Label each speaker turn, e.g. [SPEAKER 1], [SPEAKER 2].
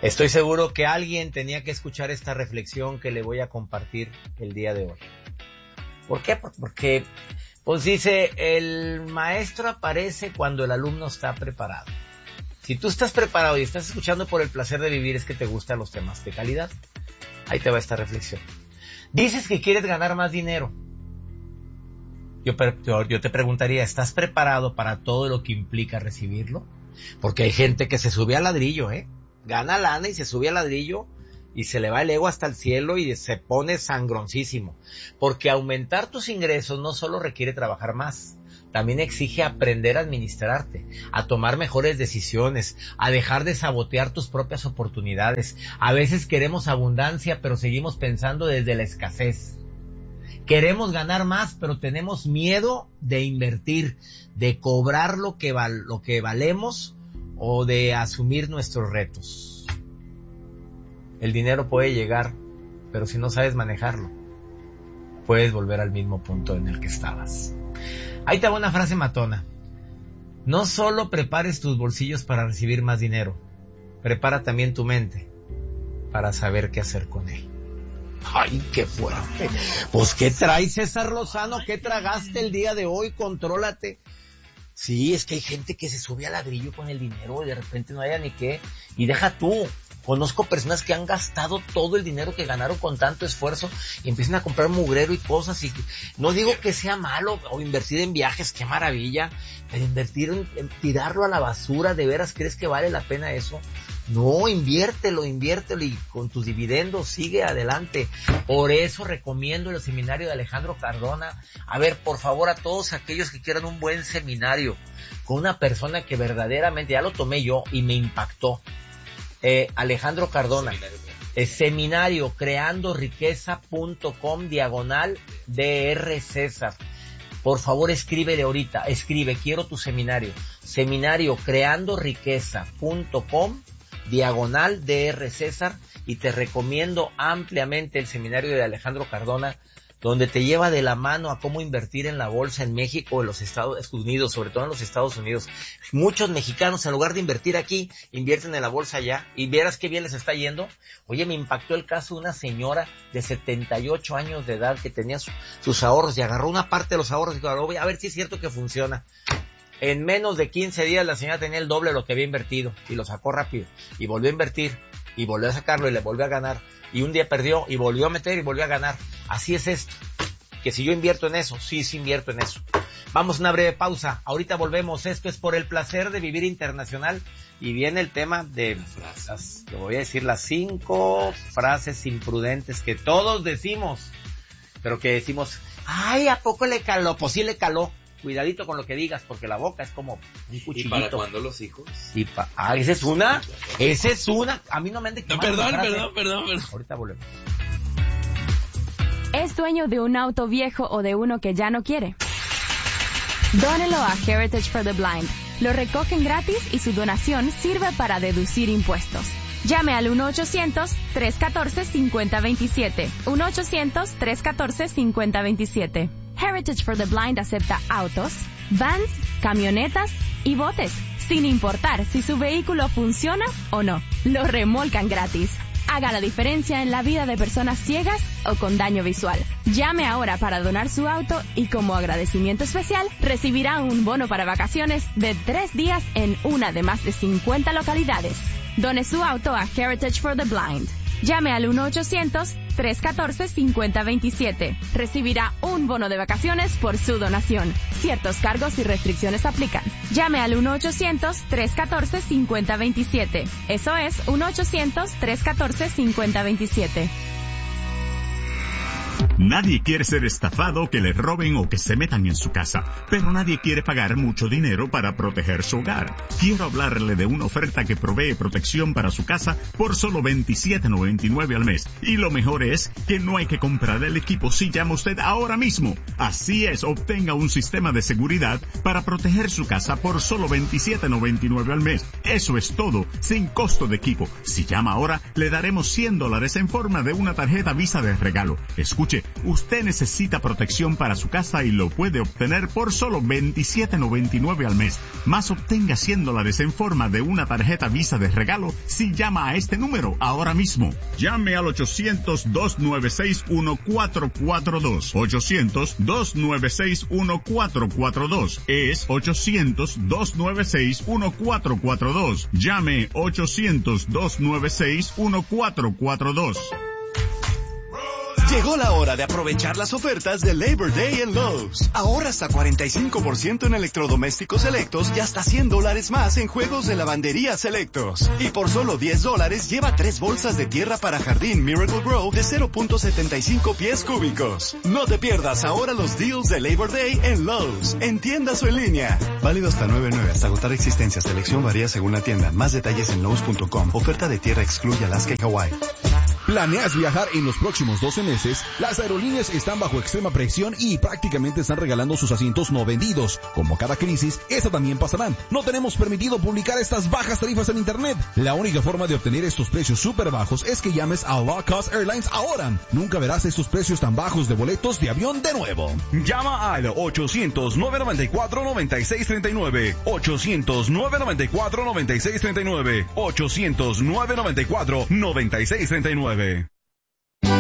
[SPEAKER 1] Estoy seguro que alguien tenía que escuchar esta reflexión que le voy a compartir el día de hoy. ¿Por qué? Porque, pues dice, el maestro aparece cuando el alumno está preparado. Si tú estás preparado y estás escuchando por el placer de vivir, es que te gustan los temas de calidad. Ahí te va esta reflexión. Dices que quieres ganar más dinero. Yo te preguntaría, ¿estás preparado para todo lo que implica recibirlo? Porque hay gente que se sube al ladrillo, gana lana y se sube al ladrillo y se le va el ego hasta el cielo y se pone sangroncísimo. Porque aumentar tus ingresos no solo requiere trabajar más, también exige aprender a administrarte, a tomar mejores decisiones, a dejar de sabotear tus propias oportunidades. A veces queremos abundancia, pero seguimos pensando desde la escasez. Queremos ganar más, pero tenemos miedo de invertir, de cobrar lo que valemos o de asumir nuestros retos. El dinero puede llegar, pero si no sabes manejarlo, puedes volver al mismo punto en el que estabas. Ahí te va una frase matona. No solo prepares tus bolsillos para recibir más dinero, prepara también tu mente para saber qué hacer con él. ¡Ay, qué fuerte! Pues, ¿qué traes, César Lozano? ¿Qué tragaste el día de hoy? Contrólate. Sí, es que hay gente que se sube al ladrillo con el dinero y de repente no haya ni qué. Y deja tú. Conozco personas que han gastado todo el dinero que ganaron con tanto esfuerzo y empiezan a comprar mugrero y cosas. Y no digo que sea malo o invertir en viajes, qué maravilla, pero invertir en tirarlo a la basura, ¿de veras crees que vale la pena eso? No, inviértelo y con tus dividendos sigue adelante. Por eso recomiendo el seminario de Alejandro Cardona. A ver, por favor, a todos aquellos que quieran un buen seminario con una persona que verdaderamente, ya lo tomé yo y me impactó. Alejandro Cardona, seminario creandoriqueza.com/Dr. César. Por favor, escríbele ahorita, quiero tu seminario. Seminario creandoriqueza.com/Dr. César, y te recomiendo ampliamente el seminario de Alejandro Cardona, donde te lleva de la mano a cómo invertir en la bolsa en México, en los Estados Unidos, sobre todo en los Estados Unidos. Muchos mexicanos, en lugar de invertir aquí, invierten en la bolsa allá, y vieras qué bien les está yendo. Oye, me impactó el caso de una señora de 78 años de edad que tenía sus ahorros y agarró una parte de los ahorros y dijo, a ver si es cierto que funciona. En menos de 15 días la señora tenía el doble de lo que había invertido y lo sacó rápido y volvió a invertir y volvió a sacarlo y le volvió a ganar. Y un día perdió y volvió a meter y volvió a ganar. Así es esto. Que si yo invierto en eso, sí invierto en eso. Vamos a una breve pausa. Ahorita volvemos. Esto es Por el Placer de Vivir Internacional. Y viene el tema de te voy a decir las 5 frases imprudentes que todos decimos. Pero que decimos, ay, ¿a poco le caló? Pues sí le caló. Cuidadito con lo que digas, porque la boca es como un cuchillito.
[SPEAKER 2] ¿Y para cuándo los hijos?
[SPEAKER 1] ¿Esa es una? Esa es una. A mí no me han de quemar.
[SPEAKER 2] Perdón.
[SPEAKER 1] Ahorita volvemos.
[SPEAKER 3] ¿Es dueño de un auto viejo o de uno que ya no quiere? Dónelo a Heritage for the Blind. Lo recogen gratis y su donación sirve para deducir impuestos. Llame al 1-800-314-5027. 1-800-314-5027. Heritage for the Blind acepta autos, vans, camionetas y botes, sin importar si su vehículo funciona o no. Lo remolcan gratis. Haga la diferencia en la vida de personas ciegas o con daño visual. Llame ahora para donar su auto y como agradecimiento especial recibirá un bono para vacaciones de 3 días en una de más de 50 localidades. Done su auto a Heritage for the Blind. Llame al 1-800-314-5027. Recibirá un bono de vacaciones por su donación. Ciertos cargos y restricciones aplican. Llame al 1-800-314-5027. Eso es 1-800-314-5027.
[SPEAKER 4] Nadie quiere ser estafado, que le roben o que se metan en su casa, pero nadie quiere pagar mucho dinero para proteger su hogar. Quiero hablarle de una oferta que provee protección para su casa por solo $27.99 al mes. Y lo mejor es que no hay que comprar el equipo si llama usted ahora mismo. Así es, obtenga un sistema de seguridad para proteger su casa por solo $27.99 al mes. Eso es todo, sin costo de equipo. Si llama ahora, le daremos $100 en forma de una tarjeta Visa de regalo. Escuche, Usted necesita protección para su casa y lo puede obtener por solo $27.99 al mes. Más obtenga $100 en forma de una tarjeta Visa de regalo si llama a este número ahora mismo. Llame al 800-296-1442. 800-296-1442. Es 800-296-1442. Llame 800-296-1442.
[SPEAKER 2] Llegó la hora de aprovechar las ofertas de Labor Day en Lowe's. Ahorra hasta 45% en electrodomésticos selectos y hasta $100 más en juegos de lavandería selectos. Y por solo $10 lleva 3 bolsas de tierra para jardín Miracle Grow de 0.75 pies cúbicos. No te pierdas ahora los deals de Labor Day en Lowe's, en tiendas o en línea. Válido hasta 9/9 hasta agotar existencia. Selección varía según la tienda. Más detalles en Lowe's.com. Oferta de tierra excluye Alaska y Hawái.
[SPEAKER 5] ¿Planeas viajar en los próximos 12 meses? Las aerolíneas están bajo extrema presión y prácticamente están regalando sus asientos no vendidos. Como cada crisis, esta también pasará. No tenemos permitido publicar estas bajas tarifas en internet. La única forma de obtener estos precios súper bajos es que llames a Low Cost Airlines ahora. Nunca verás estos precios tan bajos de boletos de avión de nuevo.
[SPEAKER 6] Llama al 800-994-9639. 800-994-9639. 800-994-9639.